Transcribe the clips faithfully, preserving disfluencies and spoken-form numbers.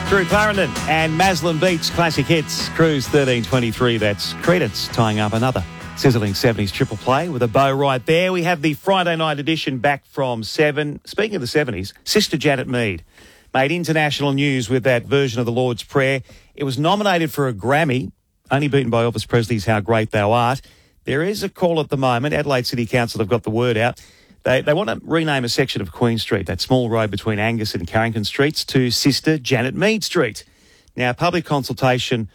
Drew Clarendon and Maslin Beats classic hits. Cruise thirteen twenty-three. That's Credence tying up another sizzling seventies triple play with a bow right there. We have the Friday night edition back from seven. Speaking of the seventies, Sister Janet Mead made international news with that version of the Lord's Prayer. It was nominated for a Grammy, only beaten by Elvis Presley's How Great Thou Art. There is a call at the moment. Adelaide City Council have got the word out. They they want to rename a section of Queen Street, that small road between Angus and Carrington Streets, to Sister Janet Mead Street. Now, public consultation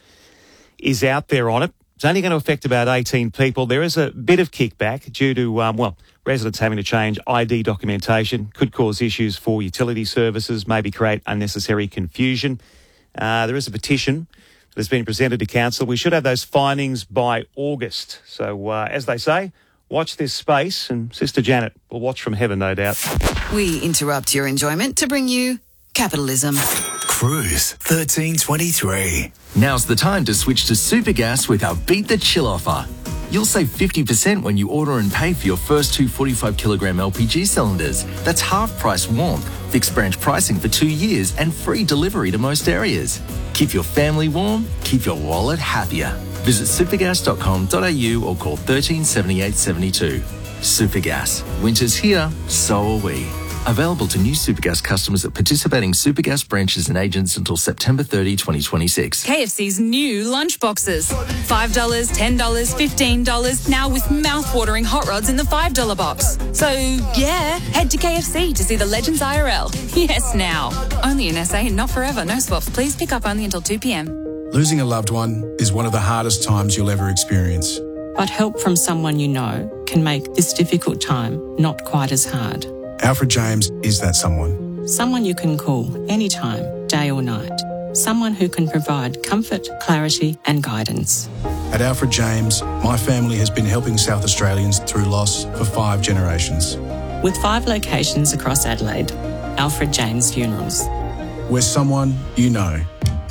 is out there on it. It's only going to affect about eighteen people. There is a bit of kickback due to, um, well, residents having to change I D documentation. Could cause issues for utility services, maybe create unnecessary confusion. Uh, there is a petition that has been presented to council. We should have those findings by August. So, uh, as they say, watch this space, and Sister Janet will watch from heaven, no doubt. We interrupt your enjoyment to bring you capitalism. Cruise thirteen twenty-three. Now's the time to switch to Supergas with our Beat the Chill offer. You'll save fifty percent when you order and pay for your first two forty-five kilogram L P G cylinders. That's half price warmth, fixed branch pricing for two years and free delivery to most areas. Keep your family warm, keep your wallet happier. Visit supergas dot com dot a u or call thirteen seventy-eight seventy-two. Supergas. Winter's here, so are we. Available to new Supergas customers at participating Supergas branches and agents until September thirtieth, twenty twenty-six. K F C's new lunch boxes. five dollars, ten dollars, fifteen dollars, now with mouth-watering hot rods in the five dollar box. So, yeah, head to K F C to see the Legends I R L. Yes, now. Only in S A and not forever. No swaps. Please pick up only until two p.m. Losing a loved one is one of the hardest times you'll ever experience. But help from someone you know can make this difficult time not quite as hard. Alfred James is that someone. Someone you can call anytime, day or night. Someone who can provide comfort, clarity and guidance. At Alfred James, my family has been helping South Australians through loss for five generations. With five locations across Adelaide, Alfred James Funerals. We're someone you know.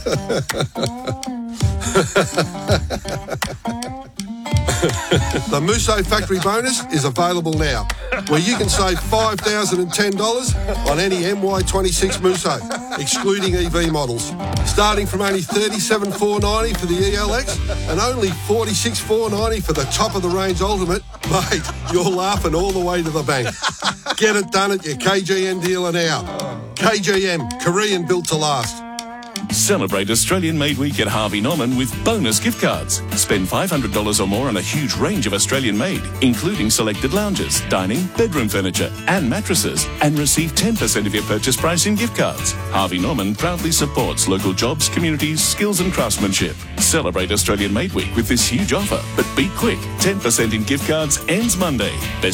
The Musso Factory Bonus is available now, where you can save five thousand ten dollars on any M Y twenty-six Musso, excluding E V models. Starting from only thirty-seven thousand four hundred ninety dollars for the E L X and only forty-six thousand four hundred ninety dollars for the top-of-the-range Ultimate. Mate, you're laughing all the way to the bank. Get it done at your K G M dealer now. K G M, Korean built to last. Celebrate Australian Made Week at Harvey Norman with bonus gift cards. Spend five hundred dollars or more on a huge range of Australian made, including selected lounges, dining, bedroom furniture and mattresses, and receive ten percent of your purchase price in gift cards. Harvey Norman proudly supports local jobs, communities, skills and craftsmanship. Celebrate Australian Made Week with this huge offer, but be quick. ten percent in gift cards ends Monday. Best